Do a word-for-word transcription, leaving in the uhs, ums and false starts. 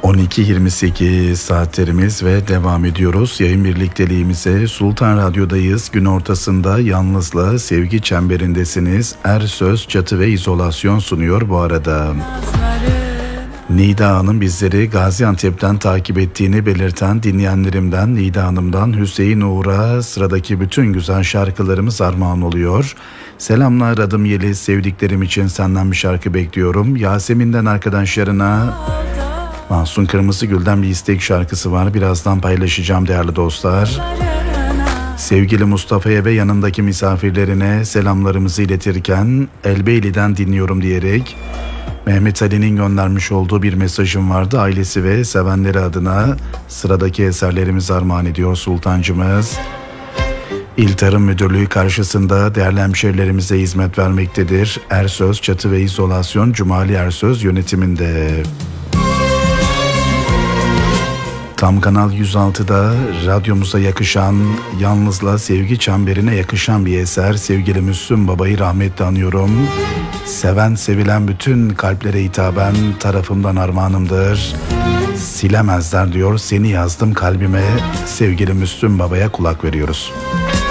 on iki yirmi sekiz saatlerimiz ve devam ediyoruz. Yayın birlikteliğimize Sultan Radyo'dayız. Gün ortasında yalnızla sevgi çemberindesiniz. Er Söz, Çatı ve İzolasyon sunuyor bu arada. Nida Hanım bizleri Gaziantep'ten takip ettiğini belirten dinleyenlerimden, Nida Hanım'dan Hüseyin Uğur'a sıradaki bütün güzel şarkılarımız armağan oluyor. Selamlar adım Yeliz, sevdiklerim için senden bir şarkı bekliyorum. Yasemin'den arkadaşlarına, Mahsun Kırmızıgül'den bir istek şarkısı var. Birazdan paylaşacağım değerli dostlar. Sevgili Mustafa'ya ve yanındaki misafirlerine selamlarımızı iletirken Elbeyli'den dinliyorum diyerek Mehmet Ali'nin göndermiş olduğu bir mesajım vardı. Ailesi ve sevenleri adına sıradaki eserlerimizi armağan ediyor Sultancımız. İl Tarım Müdürlüğü karşısında değerli hemşehrilerimize hizmet vermektedir. Er Söz, Çatı ve İzolasyon Cumali Ersöz yönetiminde. Tam Kanal yüz altıda radyomuza yakışan, yalnızla sevgi çemberine yakışan bir eser. Sevgili Müslüm Baba'yı rahmetle anıyorum. Seven sevilen bütün kalplere hitaben tarafımdan armağanımdır. Silemezler diyor, seni yazdım kalbime. Sevgili Müslüm Baba'ya kulak veriyoruz.